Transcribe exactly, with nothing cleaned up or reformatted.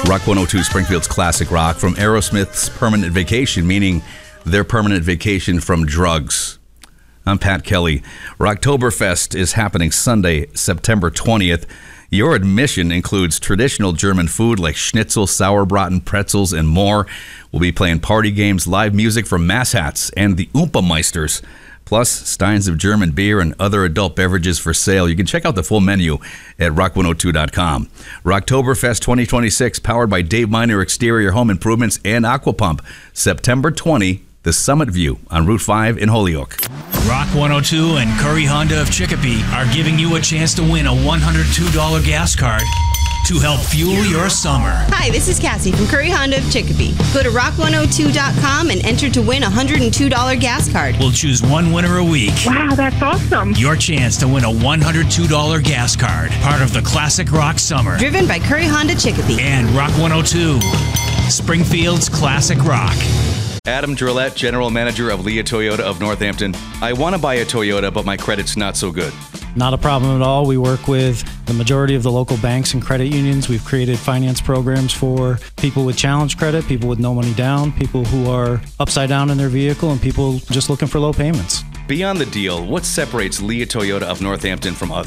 Rock one oh two, Springfield's classic rock, from Aerosmith's Permanent Vacation, meaning their permanent vacation from drugs. I'm Pat Kelly. Rocktoberfest is happening Sunday, September twentieth. Your admission includes traditional German food like schnitzel, sauerbraten, pretzels, and more. We'll be playing party games, live music from Mass Hats and the Oompa Meisters, plus steins of German beer and other adult beverages for sale. You can check out the full menu at rock one oh two dot com. Rocktoberfest twenty twenty-six, powered by Dave Miner Exterior Home Improvements and Aquapump. September twentieth, the Summit View on Route five in Holyoke. Rock one oh two and Curry Honda of Chicopee are giving you a chance to win a one hundred two dollars gas card to help fuel your summer. Hi, this is Cassie from Curry Honda of Chicopee. Go to rock one oh two dot com and enter to win a one hundred two dollars gas card. We'll choose one winner a week. Wow, that's awesome. Your chance to win a one hundred two dollars gas card, part of the Classic Rock Summer. Driven by Curry Honda Chicopee. And Rock one oh two, Springfield's Classic Rock. Adam Drillette, General Manager of Leah Toyota of Northampton. I want to buy a Toyota, but my credit's not so good. Not a problem at all. We work with the majority of the local banks and credit unions. We've created finance programs for people with challenge credit, people with no money down, people who are upside down in their vehicle, and people just looking for low payments. Beyond the deal, what separates Leah Toyota of Northampton from others?